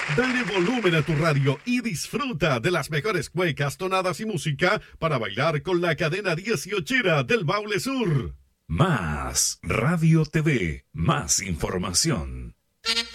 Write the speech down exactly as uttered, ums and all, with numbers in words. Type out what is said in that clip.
Dale volumen a tu radio y disfruta de las mejores cuecas, tonadas y música para bailar con la cadena dieciochera del Baule Sur. Más Radio T V, más información.